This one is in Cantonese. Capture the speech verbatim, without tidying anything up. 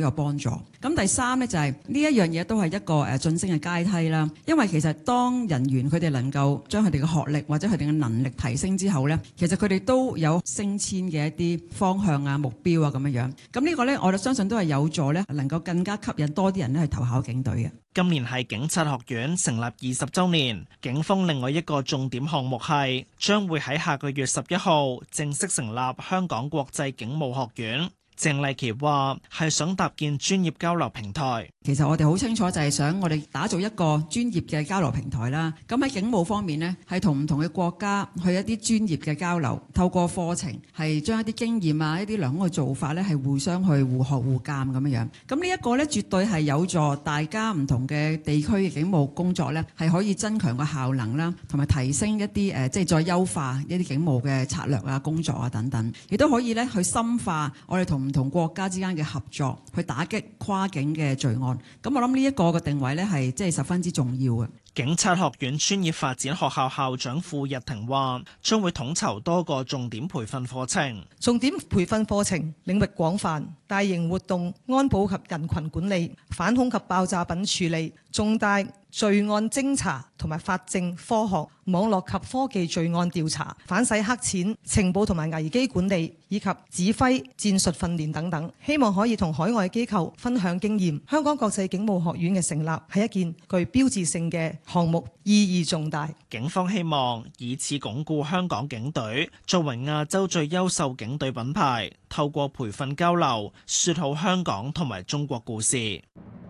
有幫助。咁第三呢，就係呢一樣嘢都係一個誒晉升嘅階梯啦。因為其實當人員佢哋能夠將佢哋嘅學歷或者佢哋嘅能力提升之後呢，其實佢哋都有升遷嘅一啲方向啊、目標啊咁樣樣。咁呢個呢，我哋相信都係有助呢，能夠更加吸引多啲人呢去投考警隊嘅。 今年係警察學院成立二十週年，警方另外一個重點項目係將會喺下個月十一號正式成立香港國際警務學院。鄭麗琪話係想搭建專業交流平台。 其實我哋好清楚就係想我哋打造一個專業嘅交流平台啦。咁喺警務方面呢，係同唔同嘅國家去一啲專業嘅交流，透過課程係將一啲經驗啊、一啲良好嘅做法呢，係互相去互學互鑑咁樣樣。咁呢一個呢，絕對係有助大家唔同嘅地區嘅警務工作呢，係可以增強個效能啦，同埋提升一啲誒，即係再優化一啲警務嘅策略啊、工作啊等等，亦都可以呢去深化我哋同唔同國家之間嘅合作，去打擊跨境嘅罪案。咁我諗呢一個嘅定位呢，係即係十分之重要嘅。 警察學院專業發展學校校長傅日婷話，將會統籌多個重點培訓課程。 重點培訓課程領域廣泛，大型活動、安保及人群管理、反恐及爆炸品處理、重大罪案偵查同埋法證科學、網絡及科技罪案調查、反洗黑錢、情報同埋危機管理以及指揮戰術訓練等等，希望可以同海外機構分享經驗。香港國際警務學院嘅成立係一件具標誌性嘅項目，意義重大。 警方希望以此鞏固香港警隊作為亞洲最優秀警隊品牌，透過培訓交流，說好香港同埋中國故事。